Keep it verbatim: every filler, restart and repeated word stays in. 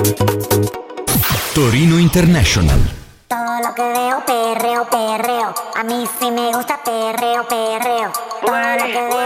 Torino International. Todo lo que veo, perreo, perreo. A mí sí me gusta perreo, perreo. Todo lo que veo.